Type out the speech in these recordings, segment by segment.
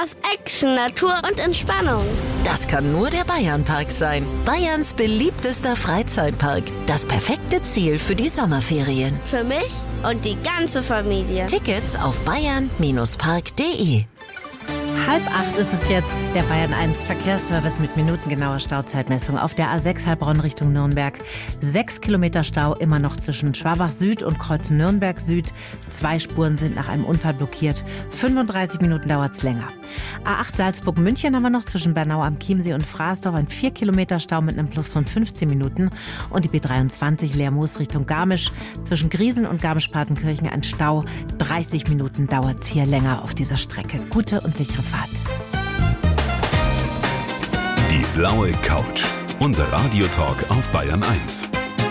Spaß, Action, Natur und Entspannung. Das kann nur der Bayernpark sein. Bayerns beliebtester Freizeitpark. Das perfekte Ziel für die Sommerferien. Für mich und die ganze Familie. Tickets auf bayern-park.de. 7:30 ist es jetzt, der Bayern 1 Verkehrsservice mit minutengenauer Stauzeitmessung auf der A6 Heilbronn Richtung Nürnberg. 6 Kilometer Stau immer noch zwischen Schwabach Süd und Kreuz Nürnberg Süd. 2 Spuren sind nach einem Unfall blockiert. 35 Minuten dauert es länger. A8 Salzburg-München haben wir noch zwischen Bernau am Chiemsee und Fraßdorf ein 4 Kilometer Stau mit einem Plus von 15 Minuten. Und die B23 Lermoos Richtung Garmisch. Zwischen Griesen und Garmisch-Partenkirchen ein Stau. 30 Minuten dauert es hier länger auf dieser Strecke. Gute und sichere Fahrt. Die blaue Couch. Unser Radiotalk auf Bayern 1.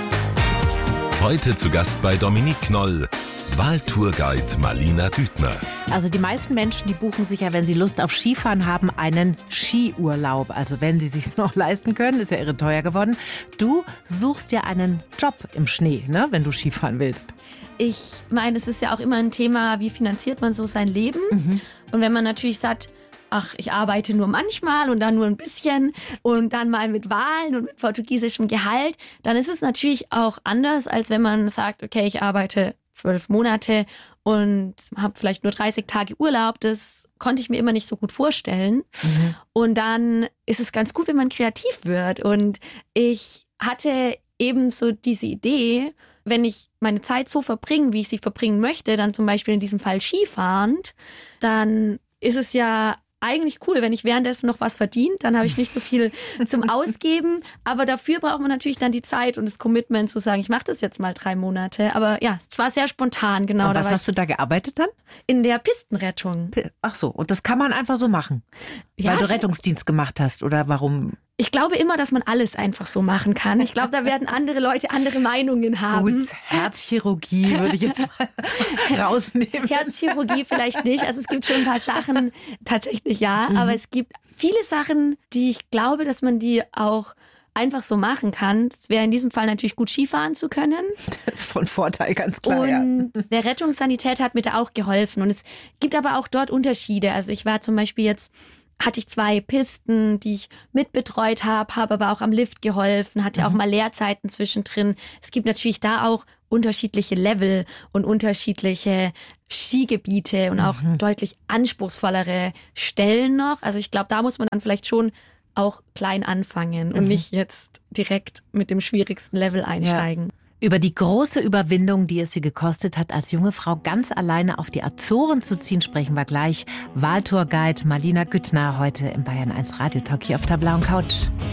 Heute zu Gast bei Dominique Knoll, Wahltourguide Malina Güthner. Also die meisten Menschen, die buchen sich ja, wenn sie Lust auf Skifahren haben, einen Skiurlaub. Also wenn sie sich's noch leisten können, ist ja irre teuer geworden. Du suchst dir einen Job im Schnee, ne, wenn du Skifahren willst. Ich meine, es ist ja auch immer ein Thema, wie finanziert man so sein Leben? Und wenn man natürlich sagt, ach, ich arbeite nur manchmal und dann nur ein bisschen und dann mal mit Wahlen und mit portugiesischem Gehalt, dann ist es natürlich auch anders, als wenn man sagt, okay, ich arbeite 12 Monate und habe vielleicht nur 30 Tage Urlaub. Das konnte ich mir immer nicht so gut vorstellen. Und dann ist es ganz gut, wenn man kreativ wird. Und ich hatte eben so diese Idee, wenn ich meine Zeit so verbringe, wie ich sie verbringen möchte, dann zum Beispiel in diesem Fall skifahrend, dann ist es ja eigentlich cool, wenn ich währenddessen noch was verdiene, dann habe ich nicht so viel zum Ausgeben, aber dafür braucht man natürlich dann die Zeit und das Commitment zu sagen, ich mache das jetzt mal 3 Monate, aber ja, es war sehr spontan, genau. Und was hast du da gearbeitet dann? In der Pistenrettung. Ach so, und das kann man einfach so machen, Ja, weil du Rettungsdienst gemacht hast, oder warum? Ich glaube immer, dass man alles einfach so machen kann. Ich glaube, da werden andere Leute andere Meinungen haben. Gut, Herzchirurgie würde ich jetzt mal rausnehmen. Herzchirurgie vielleicht nicht. Also es gibt schon ein paar Sachen, tatsächlich ja. Aber es gibt viele Sachen, die ich glaube, dass man die auch einfach so machen kann. Es wäre in diesem Fall natürlich gut, Skifahren zu können. Von Vorteil, ganz klar, Und der Rettungssanitäter hat mir da auch geholfen. Und es gibt aber auch dort Unterschiede. Also ich war zum Beispiel hatte ich 2 Pisten, die ich mitbetreut habe aber auch am Lift geholfen, hatte auch mal Leerzeiten zwischendrin. Es gibt natürlich da auch unterschiedliche Level und unterschiedliche Skigebiete und auch deutlich anspruchsvollere Stellen noch. Also ich glaube, da muss man dann vielleicht schon auch klein anfangen und nicht jetzt direkt mit dem schwierigsten Level einsteigen. Ja. Über die große Überwindung, die es sie gekostet hat, als junge Frau ganz alleine auf die Azoren zu ziehen, sprechen wir gleich. Wahltourguide Malina Güthner heute im Bayern 1 Radiotalk hier auf der blauen Couch.